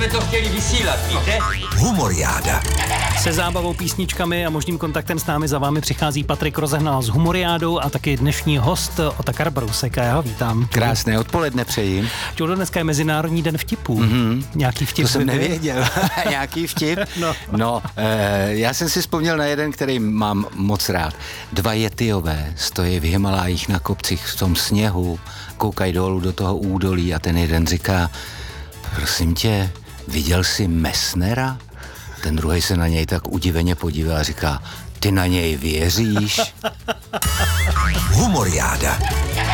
jsme to chtěli vysílat, víte? Humoriáda. Se zábavou, písničkami a možným kontaktem s námi za vámi přichází Patrik Rozehnal s Humoriádou a taky dnešní host Otakar Brousek. A já ho vítám. Krásné odpoledne přeji. Čudo, dneska je Mezinárodní den vtipů. Nějaký vtip? To jsem nevěděl. Nějaký vtip? No, já jsem si vzpomněl na jeden, který mám moc rád. Dva Yetiové stojí v Himalájích na kopcích v tom sněhu, koukají dolů do toho údolí a ten jeden říká: prosím tě, viděl jsi Messnera? Ten druhý se na něj tak udiveně podívá a říká: ty na něj věříš? Humoriáda.